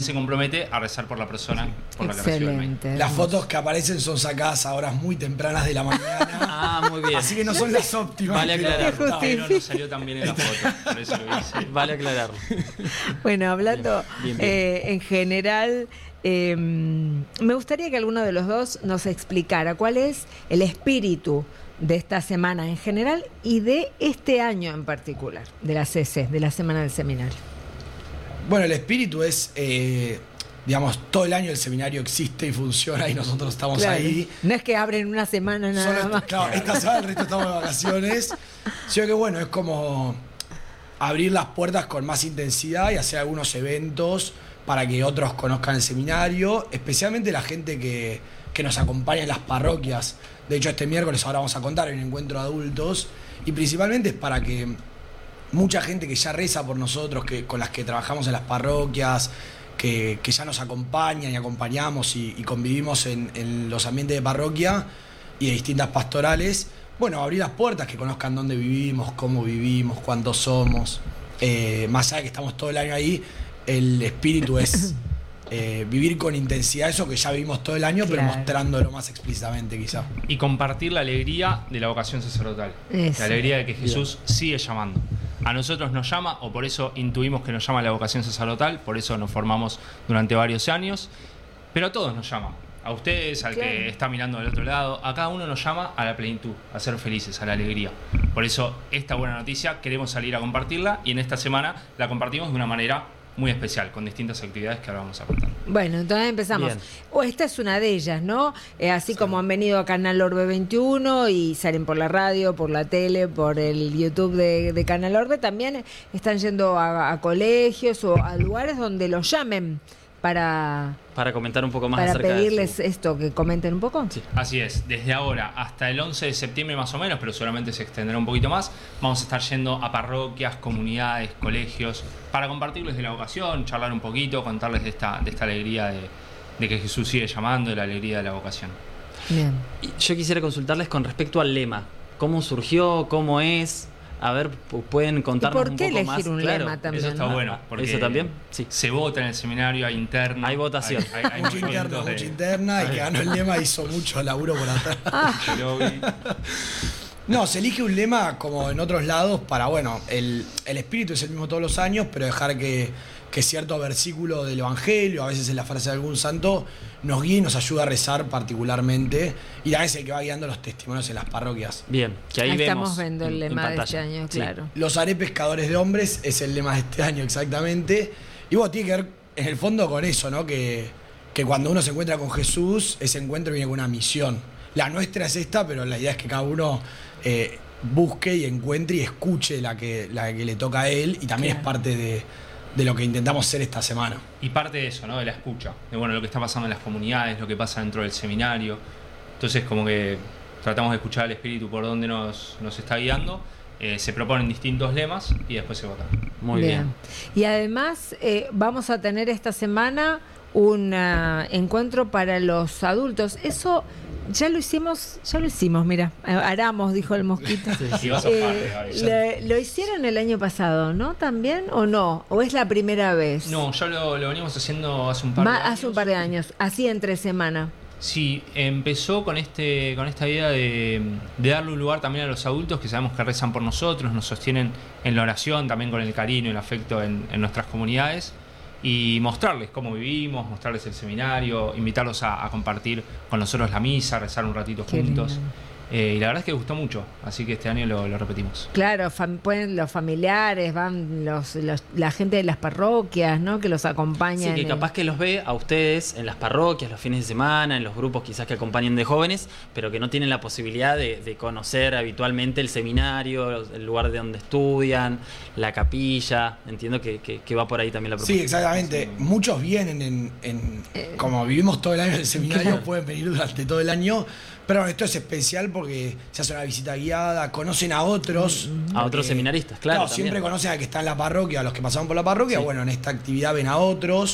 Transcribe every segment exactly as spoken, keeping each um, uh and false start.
se compromete a rezar por la persona por la que recibe el mail. Las fotos que aparecen son sacadas a horas muy tempranas de la mañana. Ah, muy bien. Así que no son las óptimas. Vale aclarar. Pero no salió tan bien en la foto, por eso lo hice. Vale aclararlo. Bueno, hablando bien, bien, bien. Eh, en general, eh, me gustaría que alguno de los dos nos explicara cuál es el espíritu de esta semana en general y de este año en particular, de la C C, de la Semana del Seminario. Bueno, el espíritu es, eh, digamos, todo el año el seminario existe y funciona y nosotros estamos claro. ahí. No es que abren una semana nada Solo, más. Claro, esta semana el resto estamos de vacaciones. Sino que bueno, es como abrir las puertas con más intensidad y hacer algunos eventos para que otros conozcan el seminario, especialmente la gente que, que nos acompaña en las parroquias. De hecho, este miércoles ahora vamos a contar un encuentro de adultos y principalmente es para que mucha gente que ya reza por nosotros, que con las que trabajamos en las parroquias, que, que ya nos acompañan y acompañamos y, y convivimos en, en los ambientes de parroquia y de distintas pastorales, bueno, abrir las puertas, que conozcan dónde vivimos, cómo vivimos, cuántos somos. Eh, más allá de que estamos todo el año ahí, el espíritu es eh, vivir con intensidad eso que ya vivimos todo el año, claro. pero mostrándolo más explícitamente quizá. Y compartir la alegría de la vocación sacerdotal. Eso. La alegría de que Jesús Bien. sigue llamando. A nosotros nos llama, o por eso intuimos que nos llama la vocación sacerdotal, por eso nos formamos durante varios años, pero a todos nos llama. A ustedes, al claro. que está mirando del otro lado, a cada uno nos llama a la plenitud, a ser felices, a la alegría. Por eso esta buena noticia queremos salir a compartirla y en esta semana la compartimos de una manera muy especial, con distintas actividades que ahora vamos a contar. Bueno, entonces empezamos. O oh, esta es una de ellas, ¿no? Eh, así sí. como han venido a Canal Orbe veintiuno y salen por la radio, por la tele, por el YouTube de, de Canal Orbe, también están yendo a, a colegios o a lugares donde los llamen para... Para comentar un poco más para acerca pedirles de su... esto, que comenten un poco. Sí. Así es, desde ahora hasta el once de septiembre más o menos, pero seguramente se extenderá un poquito más, vamos a estar yendo a parroquias, comunidades, colegios, para compartirles de la vocación, charlar un poquito, contarles de esta, de esta alegría de, de que Jesús sigue llamando, de la alegría de la vocación. Bien. Y yo quisiera consultarles con respecto al lema. ¿Cómo surgió? ¿Cómo es? A ver, pueden contarnos un poco más. ¿Y por qué elegir un claro, lema también? Eso está ¿no? bueno. Porque ¿Eso también? Sí. Se vota en el seminario, hay interna. Hay votación. Hay, hay, hay mucha interna, de... mucha interna, y que ganó el lema hizo mucho laburo por atrás. Ah. No, se elige un lema como en otros lados para, bueno, el, el espíritu es el mismo todos los años, pero dejar que, que cierto versículo del Evangelio, a veces en la frase de algún santo, nos guíe y nos ayuda a rezar particularmente, y a veces que va guiando los testimonios en las parroquias. Bien, que ahí, ahí vemos estamos viendo el lema de este año, claro. Sí. Los haré pescadores de hombres es el lema de este año exactamente, y bueno, tiene que ver en el fondo con eso, ¿no? Que, que cuando uno se encuentra con Jesús, ese encuentro viene con una misión. La nuestra es esta, pero la idea es que cada uno eh, busque y encuentre y escuche la que, la que le toca a él, y también claro. es parte de, de lo que intentamos hacer esta semana. Y parte de eso, ¿no? De la escucha, de bueno, lo que está pasando en las comunidades, lo que pasa dentro del seminario. Entonces, como que tratamos de escuchar al Espíritu por donde nos, nos está guiando. Eh, se proponen distintos lemas y después se votan. Muy bien. bien. Y además eh, vamos a tener esta semana un uh, encuentro para los adultos. Eso ya lo hicimos, ya lo hicimos, mira, Aramos, dijo el mosquito. Sí, sí, vas a eh, parte, lo, lo hicieron el año pasado, ¿no? ¿También o no? ¿O es la primera vez? No, ya lo, lo venimos haciendo hace un par de Ma, años. Hace un par de años, así entre semana. Sí, empezó con este con esta idea de, de darle un lugar también a los adultos que sabemos que rezan por nosotros, nos sostienen en la oración, también con el cariño y el afecto en, en nuestras comunidades, y mostrarles cómo vivimos, mostrarles el seminario, invitarlos a, a compartir con nosotros la misa, rezar un ratito Qué juntos. lindo. Eh, y la verdad es que gustó mucho, así que este año lo, lo repetimos. Claro, fam, pueden los familiares, van los, los la gente de las parroquias, ¿no? Que los acompañan. Sí, que capaz en... que los ve a ustedes en las parroquias, los fines de semana, en los grupos quizás que acompañen de jóvenes, pero que no tienen la posibilidad de, de conocer habitualmente el seminario, el lugar de donde estudian, la capilla. Entiendo que, que, que va por ahí también la propuesta. Sí, exactamente. Sí. Muchos vienen en, en eh, como vivimos todo el año en el seminario, claro. pueden venir durante todo el año. Pero esto es especial porque se hace una visita guiada, conocen a otros. A otros eh, seminaristas, claro. No, siempre conocen a que está en la parroquia, a los que pasaron por la parroquia. Sí. Bueno, en esta actividad ven a otros.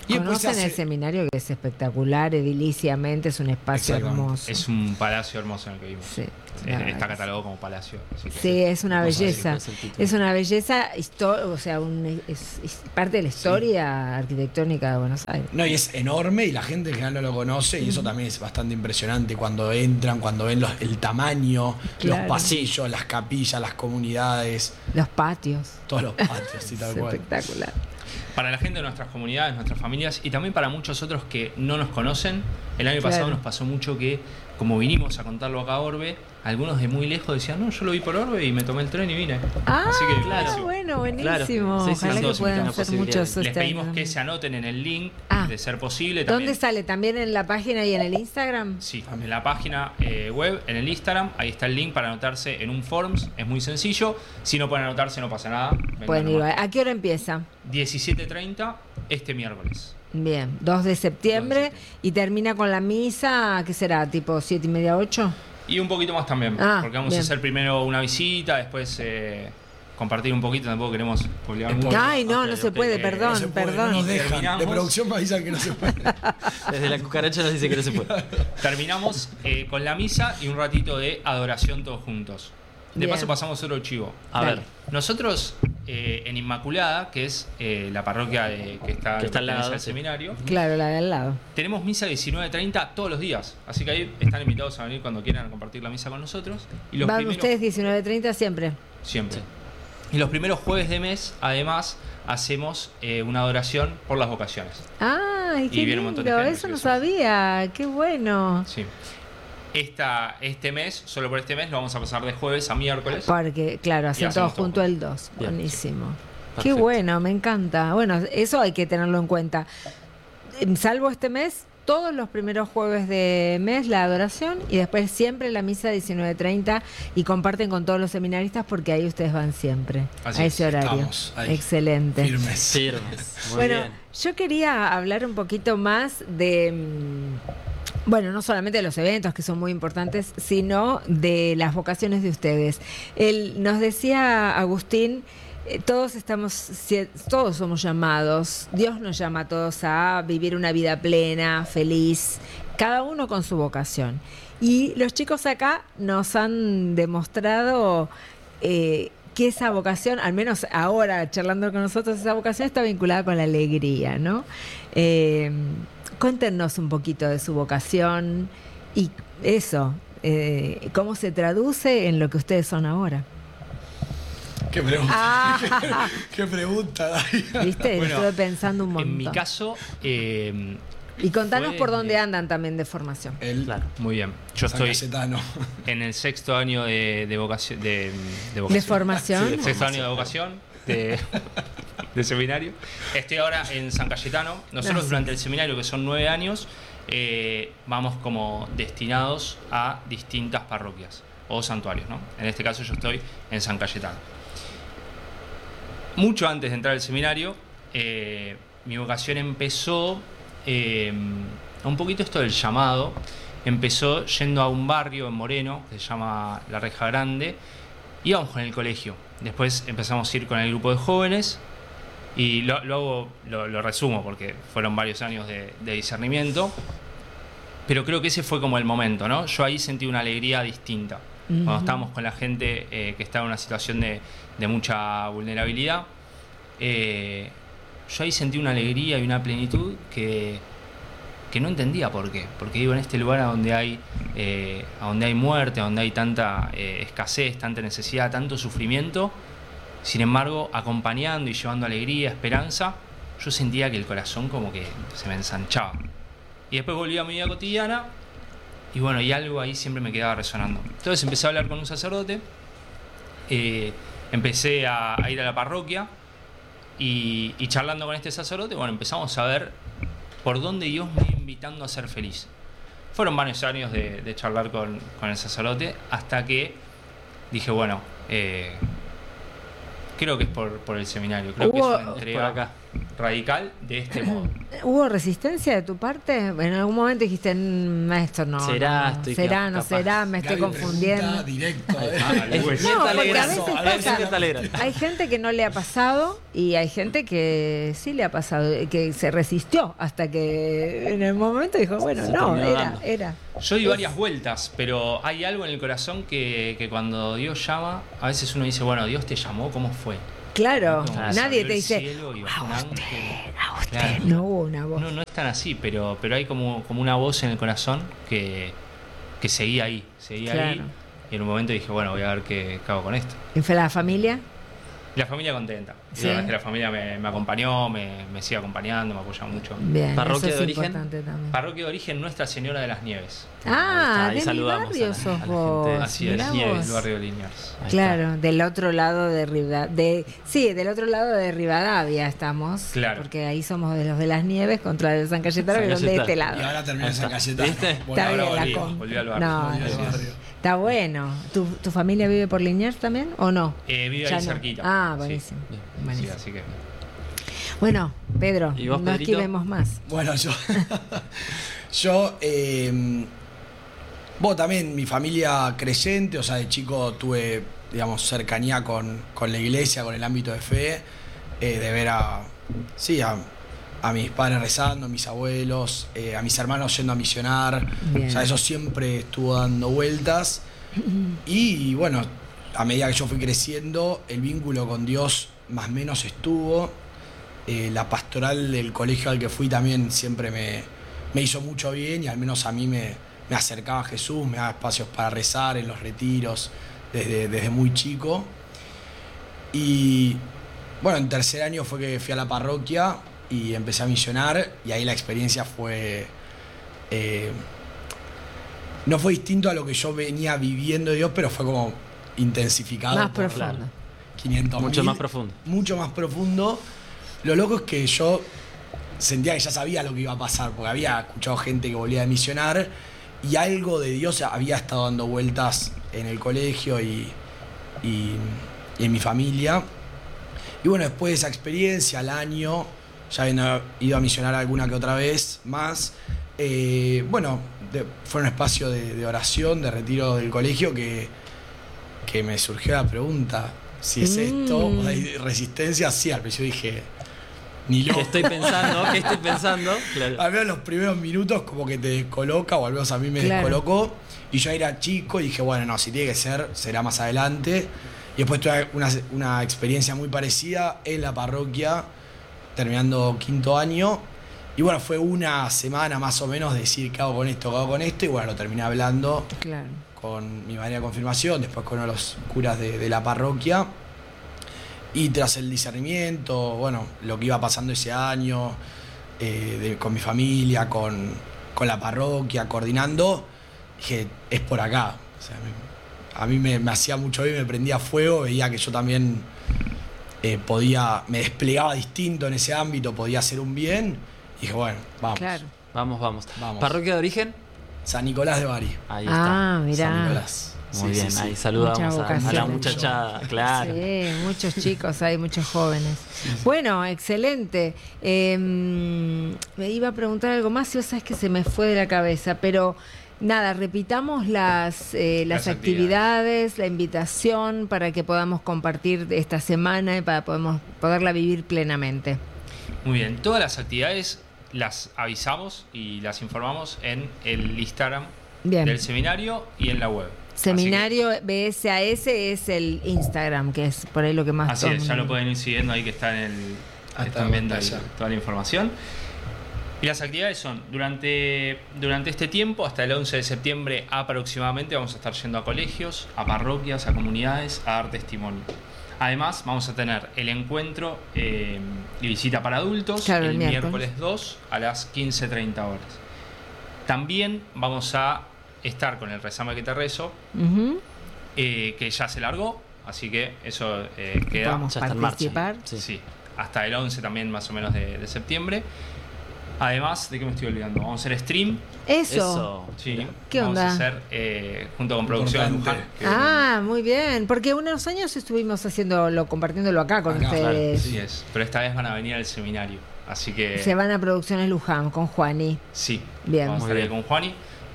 Y ¿Conocen hace... el seminario, que es espectacular, ediliciamente, es un espacio hermoso? Es un palacio hermoso en el que vivimos. Sí, eh, está catalogado como palacio. Así que sí, es una belleza. Es, es una belleza, o sea, un, es, es parte de la historia sí. arquitectónica de Buenos Aires. No, y es enorme y la gente en general no lo conoce, y eso también es bastante impresionante cuando entran, cuando ven los, el tamaño, claro. los pasillos, las capillas, las comunidades. Los patios. Todos los patios, sí, tal es cual. Espectacular. Para la gente de nuestras comunidades, nuestras familias y también para muchos otros que no nos conocen, el año claro. pasado nos pasó mucho que, como vinimos a contarlo acá a Orbe, algunos de muy lejos decían, no, yo lo vi por Orbe y me tomé el tren y vine. Ah, así que, claro, bueno, buenísimo. Claro. Sí, sí, ojalá que puedan hacer muchos. Les pedimos que se anoten en el link, ah. de ser posible. ¿Dónde también. sale? ¿También en la página y en el Instagram? Sí, en la página eh, web, en el Instagram, ahí está el link para anotarse en un Forms, es muy sencillo. Si no pueden anotarse, no pasa nada. Pueden ir. ¿A qué hora empieza? diecisiete treinta este miércoles. Bien, dos de septiembre, dos de septiembre. Y termina con la misa, ¿qué será? ¿Tipo siete y media, ocho? Y un poquito más también, ah, porque vamos bien. a hacer primero una visita, después eh, compartir un poquito, tampoco queremos publicar mucho. Ay, no, okay, no se puede, perdón, no se puede, perdón. No nos dejan. De producción me avisan que no se puede. Desde la cucaracha nos dice que no se puede. Terminamos eh, con la misa y un ratito de adoración todos juntos. De bien. Paso pasamos otro chivo. A Dale. ver, nosotros eh, en Inmaculada, que es eh, la parroquia de, que está, que está al lado del seminario. Claro, la de al lado. Tenemos misa diecinueve treinta todos los días. Así que ahí están invitados a venir cuando quieran a compartir la misa con nosotros. Y los ¿Van primeros, ustedes diecinueve treinta siempre? Siempre. Sí. Y los primeros jueves de mes, además, hacemos eh, una adoración por las vocaciones. ¡Ay, qué lindo! Eso no sabía. ¡Qué bueno! Sí. Esta, este mes, solo por este mes, lo vamos a pasar de jueves a miércoles. Porque, claro, hacen todos junto el dos. Buenísimo. Sí. Qué bueno, me encanta. Bueno, eso hay que tenerlo en cuenta. Salvo este mes, todos los primeros jueves de mes la adoración y después siempre la misa diecinueve treinta y comparten con todos los seminaristas porque ahí ustedes van siempre. Así a ese es, horario. Ahí. Excelente. Firmes. Firmes. Muy bueno, bien. Yo quería hablar un poquito más de... Bueno, no solamente de los eventos, que son muy importantes, sino de las vocaciones de ustedes. Él nos decía, Agustín, eh, todos estamos, todos somos llamados, Dios nos llama a todos a vivir una vida plena, feliz, cada uno con su vocación. Y los chicos acá nos han demostrado eh, que esa vocación, al menos ahora charlando con nosotros, esa vocación está vinculada con la alegría, ¿no? Eh, Cuéntenos un poquito de su vocación y eso, eh, cómo se traduce en lo que ustedes son ahora. Qué pregunta. Ah. ¿Qué, qué pregunta, David? ¿Viste? Bueno, estuve pensando un montón. En mi caso... Eh, y contanos fue, por dónde eh, andan también de formación. El, claro, muy bien. Yo San estoy Cayetano. En el sexto año de, de vocación. De, de, vocación. ¿De formación? Sí, de sexto año de vocación. De, de seminario. Estoy ahora en San Cayetano. Nosotros no, durante el seminario, que son nueve años, eh, vamos como destinados a distintas parroquias o santuarios, ¿no? En este caso yo estoy en San Cayetano. Mucho antes de entrar al seminario, eh, mi vocación empezó, eh, un poquito esto del llamado, empezó yendo a un barrio en Moreno, que se llama La Reja Grande. Íbamos con el colegio, después empezamos a ir con el grupo de jóvenes y lo, lo, hago, lo, lo resumo porque fueron varios años de, de discernimiento, pero creo que ese fue como el momento, ¿no? Yo ahí sentí una alegría distinta. Uh-huh. Cuando estábamos con la gente eh, que estaba en una situación de, de mucha vulnerabilidad, eh, yo ahí sentí una alegría y una plenitud que... que no entendía por qué, porque digo, en este lugar a donde hay eh, a donde hay muerte, a donde hay tanta eh, escasez, tanta necesidad, tanto sufrimiento, sin embargo, acompañando y llevando alegría, esperanza, yo sentía que el corazón como que se me ensanchaba. Y después volví a mi vida cotidiana y bueno, y algo ahí siempre me quedaba resonando. Entonces empecé a hablar con un sacerdote, eh, empecé a, a ir a la parroquia y, y charlando con este sacerdote, bueno, empezamos a ver por dónde Dios me iba invitando a ser feliz. Fueron varios años de, de charlar con, con el sacerdote hasta que dije, bueno, eh, creo que es por, por el seminario. Creo ¿Hubo, que es una entrega. Por acá. radical de este modo. ¿Hubo resistencia de tu parte? En algún momento dijiste, mm, esto no. ¿Será? No, Estoy será, no capaz. será, me estoy Gaby confundiendo. Directo, eh. Ah, Es pues. bien No, porque a Telegram. veces A veces pasa. bien Telegram. Hay gente que no le ha pasado y hay gente que sí le ha pasado, que se resistió hasta que en el momento dijo, bueno, Se no, terminó era, dando. era. Yo di varias vueltas, pero hay algo en el corazón que, que cuando Dios llama, a veces uno dice, bueno, Dios te llamó, ¿cómo fue? Claro, Como nadie salió te del dice, cielo y bajó a un usted, ángel. a usted. Claro. No hubo una voz. No, no es tan así, pero, pero hay como, como una voz en el corazón que, que seguía ahí, seguía ahí. Claro. Y en un momento dije, bueno, voy a ver qué, qué hago con esto. ¿Y fue la familia? Y la familia contenta. Sí. La verdad es que la familia me, me acompañó, me, me sigue acompañando, me apoya mucho. Bien, ¿Parroquia eso de es origen? importante también. Parroquia de origen Nuestra Señora de las Nieves. Ah, Ahí de mi saludamos barrio a la- sos a la vos. gente. Así es, Mirá Nieves, vos. el barrio de Liniers. Ahí Claro, del otro lado de Rivadavia. De, sí, del otro lado de Rivadavia estamos. Claro. Porque ahí somos de los de las Nieves contra el San Cayetano, San que son de este Cayetano. Y lado. ahora termina Ahí esa está. Cayetano. ¿Viste? Bueno, Está ahora bien la volví. con- volví al barrio. No, Volví al no, barrio. está bueno. ¿Tu, ¿Tu familia vive por Liniers también o no? Eh, vive Ya ahí no. cerquita. Ah, Sí. buenísimo. Bien. Sí, buenísimo. así que. Bueno, Pedro, ¿Y vos, no Pedrito? esquivemos más. Bueno, yo. yo. Eh, vos también, mi familia creyente, o sea, de chico tuve, digamos, cercanía con, con la iglesia, con el ámbito de fe, eh, de ver a. Sí, a, a mis padres rezando, a mis abuelos, eh, a mis hermanos yendo a misionar. Bien. O sea, eso siempre estuvo dando vueltas. Y bueno, a medida que yo fui creciendo, el vínculo con Dios más o menos estuvo. Eh, la pastoral del colegio al que fui también siempre me, me hizo mucho bien y al menos a mí me, me acercaba a Jesús, me daba espacios para rezar en los retiros desde, desde muy chico. Y bueno, en tercer año fue que fui a la parroquia y empecé a misionar y ahí la experiencia fue... eh, no fue distinto a lo que yo venía viviendo de Dios, pero fue como intensificado. Más por profundo. quinientos Mucho mil, más profundo. Mucho más profundo. Lo loco es que yo sentía que ya sabía lo que iba a pasar, porque había escuchado gente que volvía de misionar y algo de Dios había estado dando vueltas en el colegio y, y, y en mi familia. Y bueno, después de esa experiencia, al año, ya habiendo ido a misionar alguna que otra vez más, eh, bueno, de, fue un espacio de, de oración, de retiro del colegio que, que me surgió la pregunta, si es Mm. esto, hay resistencia, sí, al principio dije, ni loco. ¿Qué estoy pensando? ¿Qué estoy pensando? Claro. Al menos los primeros minutos como que te descoloca, o al menos a mí me Claro. descolocó. Y yo era chico y dije, bueno, no, si tiene que ser, será más adelante. Y después tuve una, una experiencia muy parecida en la parroquia, terminando quinto año. Y bueno, fue una semana más o menos de decir qué hago con esto, qué hago con esto. Y bueno, lo terminé hablando Claro. con mi madre de confirmación, después con uno de los curas de, de la parroquia. Y tras el discernimiento, bueno, lo que iba pasando ese año, eh, de- con mi familia, con, con la parroquia, coordinando, dije, es por acá. O sea, me- a mí me, me hacía mucho bien, me prendía fuego, veía que yo también eh, podía, me desplegaba distinto en ese ámbito, podía hacer un bien. Y dije, bueno, vamos. Claro. Vamos, vamos. Vamos. ¿Parroquia de origen? San Nicolás de Bari. Ahí Ah, está. San mirá. Nicolás. Muy Sí, bien, sí, sí. ahí saludamos Mucha a, a la vocación. muchachada, claro. Sí, muchos chicos, hay muchos jóvenes. Bueno, excelente. Eh, me iba a preguntar algo más y vos sabés que se me fue de la cabeza, pero nada, repitamos las, eh, las, Las actividades, la invitación para que podamos compartir esta semana y para podemos, poderla vivir plenamente. Muy bien, todas las actividades las avisamos y las informamos en el Instagram Bien. del seminario y en la web. Seminario B S A S es el Instagram, que es por ahí lo que más... Así todo es, el ya lo mundo- pueden ir siguiendo ahí que está en el. Hasta Están la viendo ahí pantalla. toda la información. Y las actividades son, durante, durante este tiempo, hasta el once de septiembre aproximadamente, vamos a estar yendo a colegios, a parroquias, a comunidades, a dar testimonio. Además, vamos a tener el encuentro eh, y visita para adultos Claro, el el miércoles. miércoles dos a las quince treinta horas. También vamos a estar con el Rezame que te rezo, Ujú. eh, que ya se largó, así que eso eh, queda. Podemos Ya está en marcha. participar. Sí. Sí, hasta el once también más o menos de, de septiembre. Además, ¿de qué me estoy olvidando? Vamos a hacer stream. Eso. Eso. Sí. ¿Qué vamos onda? a hacer eh, junto con producción Importante. Luján. que- Ah, muy bien. Porque unos años estuvimos haciéndolo, compartiéndolo acá con Acá, ustedes. Sí es. Pero esta vez van a venir al seminario. Así que. Se van a Producciones Luján con Juani. Sí. Bien. Vamos a Muy estar ahí bien. con Juani.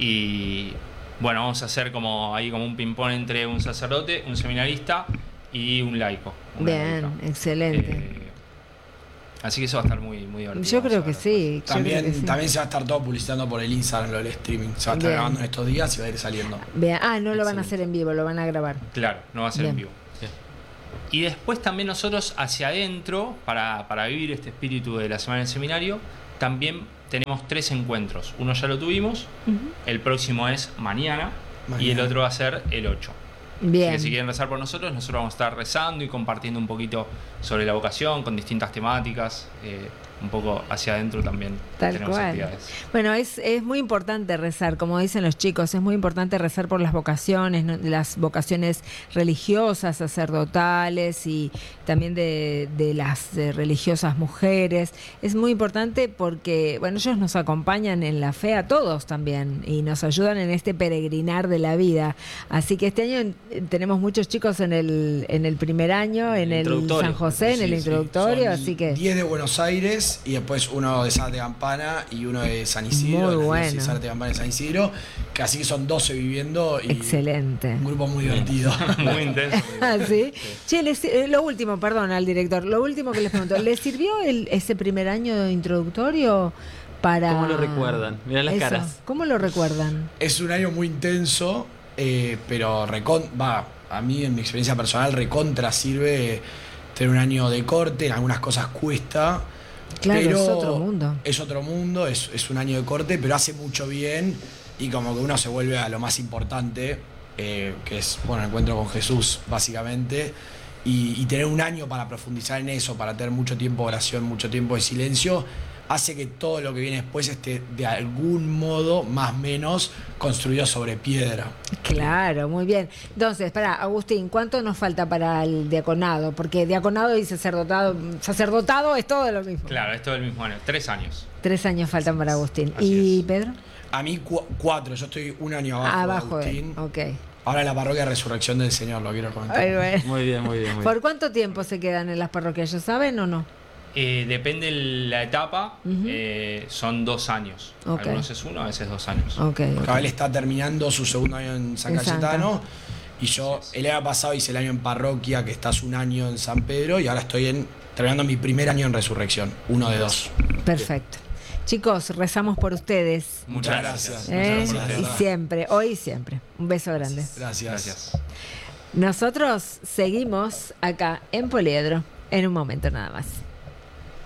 Y bueno, vamos a hacer como ahí como un ping-pong entre un sacerdote, un seminarista y un laico. una Bien, laica. excelente. Eh, así que eso va a estar muy, muy divertido. Yo creo Vamos que a ver sí. yo También, creo que sí. también se va a estar todo publicitando por el Instagram, lo del streaming. Se va a estar Bien. grabando en estos días y va a ir saliendo. Bien. Ah, no lo van a Excelente. hacer en vivo, lo van a grabar. después. Claro, no va a ser Bien. en vivo. Bien. Y después también nosotros hacia adentro, para, para vivir este espíritu de la semana del seminario, también tenemos tres encuentros. Uno ya lo tuvimos, el próximo es mañana, y el Mañana. otro va a ser el ocho. Bien. Así que si quieren rezar por nosotros, nosotros vamos a estar rezando y compartiendo un poquito sobre la vocación, con distintas temáticas, eh, un poco hacia adentro también Tal tenemos cual. actividades. Bueno, es, es muy importante rezar, como dicen los chicos, es muy importante rezar por las vocaciones, ¿no? Las vocaciones religiosas, sacerdotales y también de, de las de religiosas mujeres. Es muy importante porque, bueno, ellos nos acompañan en la fe a todos también y nos ayudan en este peregrinar de la vida. Así que este año eh, tenemos muchos chicos en el, en el primer año, en el Introductorio. San José, en Sí, el sí. introductorio, Son así que... diez de Buenos Aires y después uno de Santa Campana y uno de San Isidro. Muy de la bueno. diócesis de Santa Campana y San Isidro. Que así que son doce viviendo y Excelente. un grupo muy divertido. Muy intenso. Ah, ¿sí? Che, les- eh, lo último, perdón al director, lo último que les pregunto, ¿les sirvió el, ese primer año introductorio para... ¿Cómo lo recuerdan? Mirá las Eso, caras. ¿Cómo lo recuerdan? Es un año muy intenso, eh, pero recon va, a mí en mi experiencia personal recontra sirve tener un año de corte, en algunas cosas cuesta. Claro, pero es otro mundo. Es otro mundo, es, es un año de corte, pero hace mucho bien y como que uno se vuelve a lo más importante, eh, que es, bueno, el encuentro con Jesús, básicamente. Y, y tener un año para profundizar en eso, para tener mucho tiempo de oración, mucho tiempo de silencio, hace que todo lo que viene después esté de algún modo, más o menos, construido sobre piedra. Claro, muy bien. Entonces, para Agustín, ¿cuánto nos falta para el diaconado? Porque diaconado y sacerdotado, sacerdotado es todo lo mismo. Claro, es todo el mismo año, tres años. Tres años faltan para Agustín. Así ¿Y es. Pedro? A mí cu- cuatro, yo estoy un año abajo, Abajo de de él. Agustín. Ok. Ahora en la parroquia Resurrección del Señor, lo quiero comentar. Ay, bueno. Muy bien, muy bien. Muy bien. ¿Por cuánto tiempo se quedan en las parroquias? ¿Ya saben o no? Eh, depende la etapa, Ujú. eh, son dos años. Ok. Algunos es uno, a veces dos años. Ok. ok. Él está terminando su segundo año en San En Santa. Cayetano y yo el año pasado hice el año en parroquia, que estás un año en San Pedro y ahora estoy en, terminando mi primer año en Resurrección, uno de dos. Perfecto. Chicos, rezamos por ustedes. Muchas gracias. gracias. ¿eh? Muchas gracias. Y siempre, hoy y siempre. Un beso grande. Gracias. Gracias. Nosotros seguimos acá en Poliedro en un momento nada más.